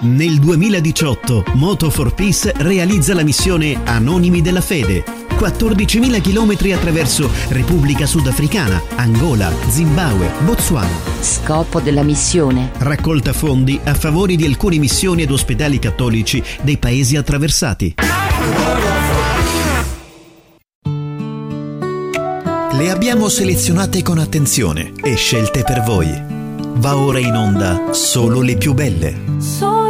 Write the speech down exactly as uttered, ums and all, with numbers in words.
Nel duemiladiciotto Moto for Peace realizza la missione Anonimi della Fede. quattordicimila chilometri attraverso Repubblica Sudafricana, Angola, Zimbabwe, Botswana. Scopo della missione: raccolta fondi a favore di alcune missioni ed ospedali cattolici dei paesi attraversati. Le abbiamo selezionate con attenzione e scelte per voi. Va ora in onda Solo le più belle.